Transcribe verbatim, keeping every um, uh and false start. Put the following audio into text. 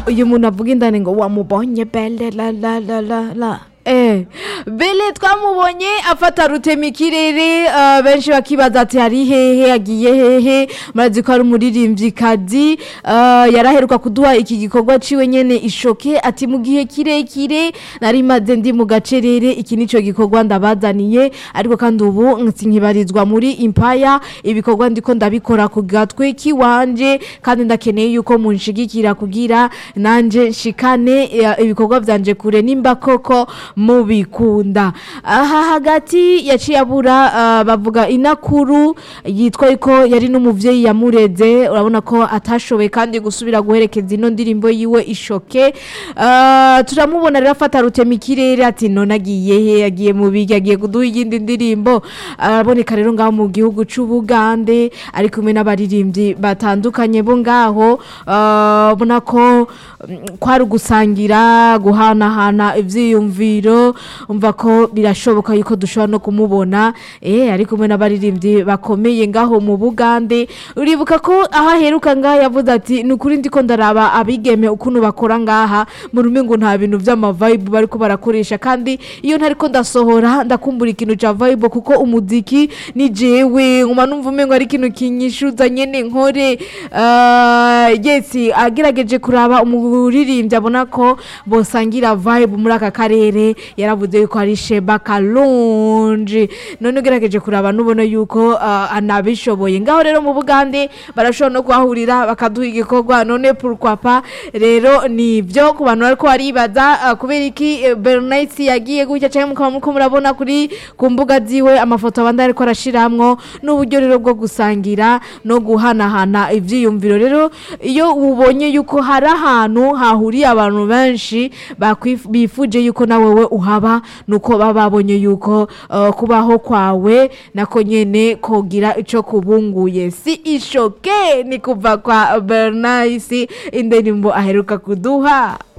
uyu muntu avuga indani ngo wamubonye belle la la la la la Eh, Belle twamubonye afata rutema ikirere uh, benshi bakibaza ati hari hehe agiye hehe murazi ko ari umuririmvyikazi uh, yaraheruka kuduha iki gikorwa ciwe nyene ishoke ati mu gihe kirekire nari maze ndi mu gacerere iki nico gikorwa ndabazaniye ariko kandi ubu nkibarizwa muri Empire ibikorwa ndiko ndabikora ku gatwe kiwanje kandi ndakeneye yuko munshigikira kugira nanje nshikane uh, ibikorwa vyanje kure nimba koko mubikunda aha hagati yaciye abura uh, bavuga inakuru yitwa ko yari n'umuvyeyi yamureze urabona ko atashoboye kandi gusubira guherekeza ino ndirimbo yiwe ishoke uh, turamubona rero afata rutema ikirere ati none agiye he yagiye mu bigi agiye kuduha iyindi ndirimbo araboneka uh, rero ngaho mu gihugu c'Ubugande ari kumwe n'abaririmbyi batandukanye bo ngaho uh, bona ko kwari gusangira guhanahana ivyiyumviro umva ko birashoboka yuko dushobora no kumubona eh ari kumwe n'abaririmbyi bakomeye ngaho mu Bugande uribuka ko aha heruka ngaha yavuze ati nukuri ndiko ndaraba abigeme ukuntu bakora ngaha mu rumengo nta bintu vy'ama vibe bariko barakoresha kandi iyo ntariko ndasohora ndakumbura ikintu ca vibe kuko umuziki ni jewe nguma numva umengo ari ikintu kinyishuza nyene nkore uh, yes agerageje kuraba umuririmbyi abona ko bosangira vibe muri aka karere yaravuze yuko ari Sheba Kalonji none ugerageje kuraba nubona yuko uh, anabishoboye ngaho rero mu Bugande barashobora no kwahurira bakaduha igikorwa none pourquoi pas rero nivyo ku bantu ariko aribaza uh, kubera iki uh, Bernice yagiye gutya cyane muko murabona kuri ku mbuga ziwe amafoto abandi ariko arashiramwo n'uburyo rero bwo gusangira no guhanahana ivyiyumviro rero iyo ubonye yuko hari ahantu hahuriye abantu benshi bifuje yuko nawe we uhaba nuko bababonye yuko uh, kubaho kwawe nako nyene kogira ico kubunguye si ishoke ni kuva kwa Bernice indirimbo aheruka kuduha.